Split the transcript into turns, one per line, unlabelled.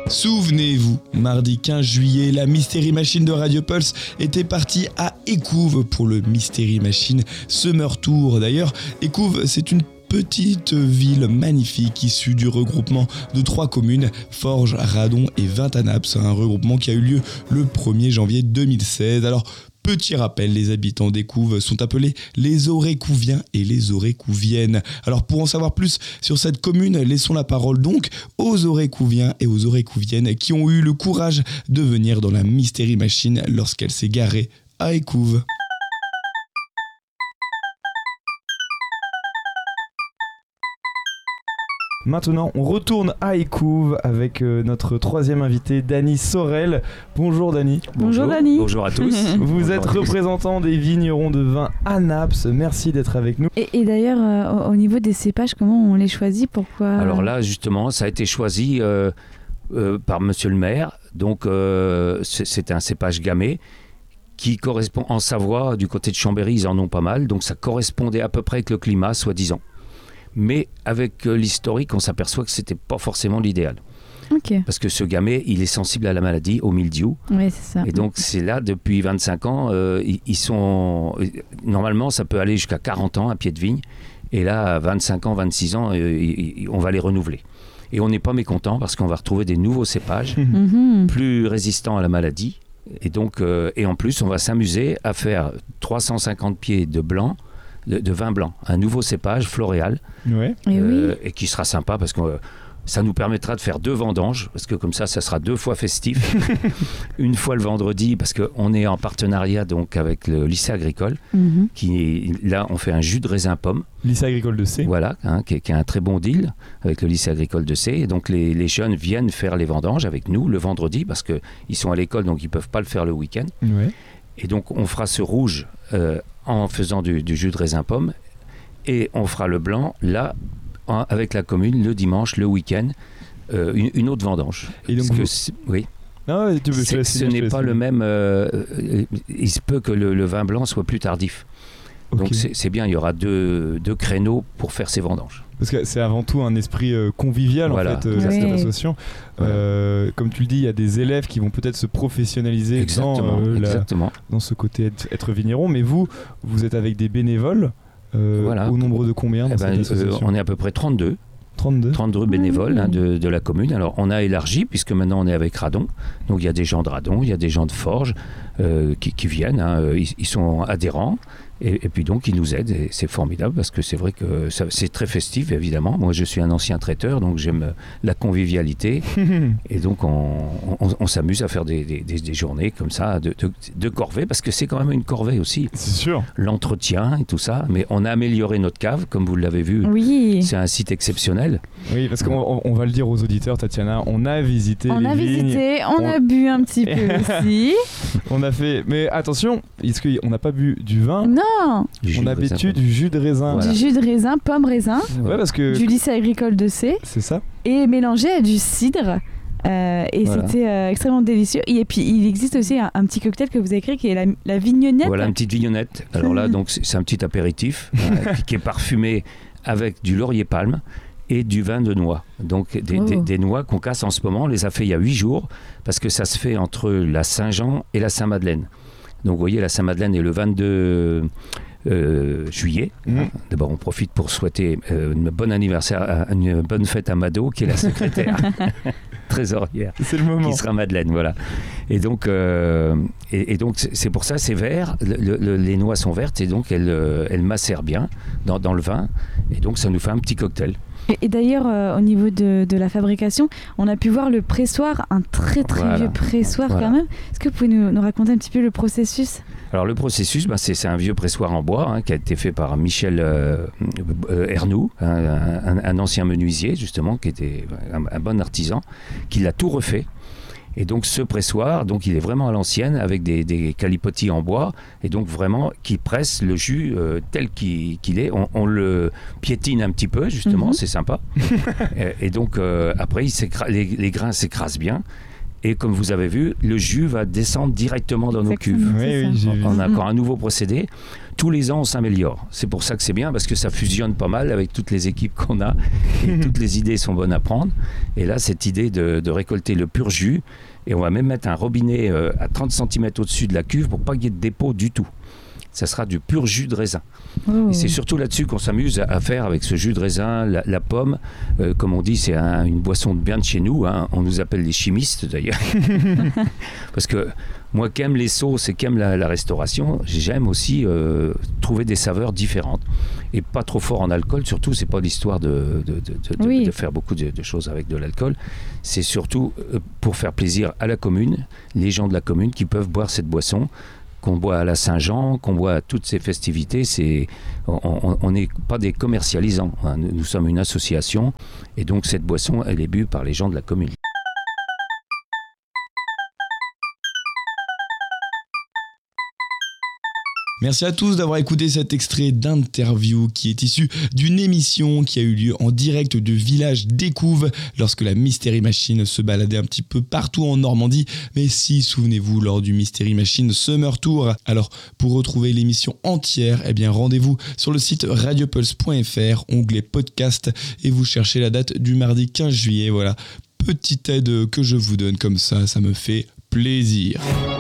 Souvenez-vous, mardi 15 juillet, la Mystery Machine de Radio Pulse était partie à Écouves pour le Mystery Machine Summer Tour. D'ailleurs, Écouves, c'est une petite ville magnifique issue du regroupement de 3 communes, Forges, Radon et Vintanaps, un regroupement qui a eu lieu le 1er janvier 2016. Alors, petit rappel, les habitants d'Écouves sont appelés les Aurécouviens et les Aurécouviennes. Alors pour en savoir plus sur cette commune, laissons la parole donc aux Aurécouviens et aux Aurécouviennes qui ont eu le courage de venir dans la Mystery Machine lorsqu'elle s'est garée à Écouves.
Maintenant, on retourne à Écouves avec notre troisième invité, Dany Sorel. Bonjour Dany.
Bonjour Dany.
Bonjour à tous.
Vous êtes représentant des vignerons de vin à Naps. Merci d'être avec nous.
Et d'ailleurs, au niveau des cépages, comment on les choisit? Pourquoi?
Alors là, justement, ça a été choisi par Monsieur le maire. Donc, c'est un cépage gamay qui correspond en Savoie, du côté de Chambéry, ils en ont pas mal. Donc, ça correspondait à peu près avec le climat, soi-disant. Mais avec l'historique, on s'aperçoit que c'était pas forcément l'idéal.
Okay.
Parce que ce gamay, il est sensible à la maladie, au mildiou.
Oui, c'est ça.
Et donc, c'est là, depuis 25 ans, ils sont... Normalement, ça peut aller jusqu'à 40 ans à pied de vigne. Et là, à 25 ans, 26 ans, on va les renouveler. Et on n'est pas mécontent parce qu'on va retrouver des nouveaux cépages plus résistants à la maladie. Et donc, et en plus, on va s'amuser à faire 350 pieds de blanc, de vin blanc, un nouveau cépage floréal,
Ouais.
et qui sera sympa parce que ça nous permettra de faire 2 vendanges, parce que comme ça sera 2 fois festif. Une fois le vendredi, parce qu'on est en partenariat donc avec le lycée agricole, là on fait un jus de raisin pomme.
Lycée agricole de C.
Voilà, qui est un très bon deal avec le lycée agricole de C. Et donc les jeunes viennent faire les vendanges avec nous le vendredi, parce qu'ils sont à l'école, donc ils ne peuvent pas le faire le week-end.
Ouais.
Et donc on fera ce rouge en faisant du jus de raisin pomme, et on fera le blanc là avec la commune le dimanche, le week-end, une autre vendange.
Et donc
oui.
Ah,
Ce n'est pas le même. Il se peut que le vin blanc soit plus tardif.
Okay.
Donc c'est bien, il y aura deux créneaux pour faire ces vendanges.
Parce que c'est avant tout un esprit convivial,
voilà,
en fait, cette association.
Voilà.
Comme tu le dis, il y a des élèves qui vont peut-être se professionnaliser dans ce côté être vigneron, mais vous êtes avec des bénévoles,
voilà.
Au nombre de combien dans cette association?
On est à peu près 32 bénévoles de la commune. Alors on a élargi puisque maintenant on est avec Radon. Donc il y a des gens de Radon, il y a des gens de Forges qui viennent, ils sont adhérents. Et puis donc ils nous aident et c'est formidable parce que c'est vrai que c'est très festif évidemment. Moi je suis un ancien traiteur donc j'aime la convivialité et donc on s'amuse à faire des journées comme ça de corvée parce que c'est quand même une corvée aussi.
C'est sûr.
L'entretien et tout ça, mais on a amélioré notre cave comme vous l'avez vu.
Oui.
C'est un site exceptionnel.
Oui, parce qu'on va le dire aux auditeurs, Tatiana, on a visité les vignes.
On a bu un petit peu aussi.
On a fait, mais attention, est-ce qu'on n'a pas bu du vin?
Non.
On a bu du jus de raisin.
Voilà. Du jus de raisin, pomme raisin.
Ouais, parce que
du lycée agricole de C.
C'est ça.
Et mélangé à du cidre. Et voilà. C'était extrêmement délicieux. Et puis il existe aussi un petit cocktail que vous avez créé qui est la vignonnette.
Voilà, une petite vignonnette. Alors là, donc c'est un petit apéritif qui est parfumé avec du laurier palme et du vin de noix. Donc des noix qu'on casse en ce moment. On les a fait il y a 8 jours parce que ça se fait entre la Saint-Jean et la Saint-Madeleine. Donc vous voyez, la Saint-Madeleine est le 22 juillet. D'abord, on profite pour souhaiter une bonne anniversaire, une bonne fête à Mado, qui est la secrétaire trésorière.
C'est le moment.
Qui sera Madeleine, voilà. Et donc c'est pour ça, c'est vert. Les noix sont vertes et donc elles macèrent bien dans le vin. Et donc ça nous fait un petit cocktail.
Et d'ailleurs, au niveau de la fabrication, on a pu voir le pressoir, un très vieux pressoir quand même. Est-ce que vous pouvez nous raconter un petit peu le processus ?
Alors le processus, c'est un vieux pressoir en bois qui a été fait par Michel Ernoux, un ancien menuisier justement, qui était un bon artisan, qui l'a tout refait. Et donc ce pressoir, donc il est vraiment à l'ancienne avec des calipotis en bois et donc vraiment qui presse le jus tel qu'il est. On le piétine un petit peu justement, c'est sympa. Et donc après les grains s'écrasent bien Et comme vous avez vu, le jus va descendre directement dans nos cuves. On a encore un nouveau procédé. Tous les ans, on s'améliore. C'est pour ça que c'est bien, parce que ça fusionne pas mal avec toutes les équipes qu'on a. Et toutes les idées sont bonnes à prendre. Et là, cette idée de récolter le pur jus, et on va même mettre un robinet à 30 cm au-dessus de la cuve pour pas qu'il y ait de dépôt du tout. Ça sera du pur jus de raisin. Et c'est surtout là-dessus qu'on s'amuse à faire avec ce jus de raisin, la pomme. Comme on dit, c'est une boisson bien de chez nous. On nous appelle les chimistes d'ailleurs. Parce que moi qui aime les sauces et qui aime la restauration, j'aime aussi trouver des saveurs différentes. Et pas trop fort en alcool, surtout, c'est pas l'histoire de faire beaucoup de choses avec de l'alcool. C'est surtout pour faire plaisir à la commune, les gens de la commune qui peuvent boire cette boisson, qu'on boit à la Saint-Jean, qu'on boit à toutes ces festivités. On n'est pas des commercialisants. Nous sommes une association et donc cette boisson, elle est bue par les gens de la commune.
Merci à tous d'avoir écouté cet extrait d'interview qui est issu d'une émission qui a eu lieu en direct du village d'Écouves lorsque la Mystery Machine se baladait un petit peu partout en Normandie. Mais si, souvenez-vous, lors du Mystery Machine Summer Tour. Alors, pour retrouver l'émission entière, rendez-vous sur le site radiopulse.fr, onglet podcast, et vous cherchez la date du mardi 15 juillet. Voilà, petite aide que je vous donne comme ça me fait plaisir.